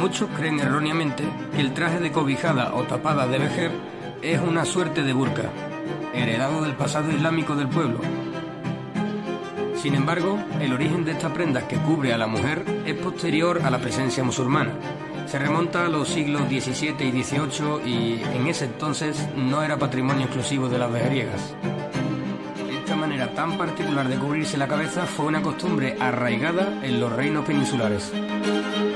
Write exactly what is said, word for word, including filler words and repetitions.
Muchos creen erróneamente que el traje de cobijada o tapada de vejer es una suerte de burka, heredado del pasado islámico del pueblo. Sin embargo, el origen de esta prenda que cubre a la mujer es posterior a la presencia musulmana. Se remonta a los siglos diecisiete y dieciocho y en ese entonces no era patrimonio exclusivo de las vejeriegas. Esta manera tan particular de cubrirse la cabeza fue una costumbre arraigada en los reinos peninsulares.